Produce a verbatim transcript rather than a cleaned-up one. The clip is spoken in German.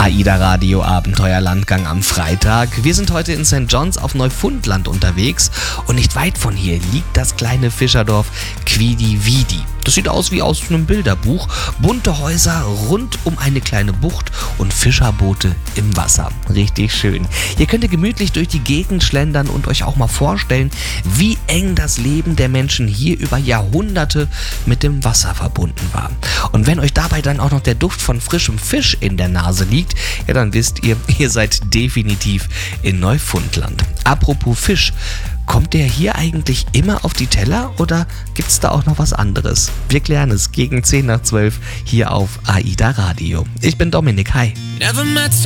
AIDA Radio Abenteuerlandgang am Freitag. Wir sind heute in Sankt John's auf Neufundland unterwegs und nicht weit von hier liegt das kleine Fischerdorf Quidi-Widi. Das sieht aus wie aus einem Bilderbuch. Bunte Häuser rund um eine kleine Bucht und Fischerboote im Wasser. Richtig schön. Hier könnt ihr gemütlich durch die Gegend schlendern und euch auch mal vorstellen, wie eng das Leben der Menschen hier über Jahrhunderte mit dem Wasser verbunden war. Und wenn euch dabei dann auch noch der Duft von frischem Fisch in der Nase liegt, ja, dann wisst ihr, ihr seid definitiv in Neufundland. Apropos Fisch, kommt der hier eigentlich immer auf die Teller oder gibt's da auch noch was anderes? Wir klären es gegen zehn nach zwölf hier auf AIDA Radio. Ich bin Dominik, hi. Never met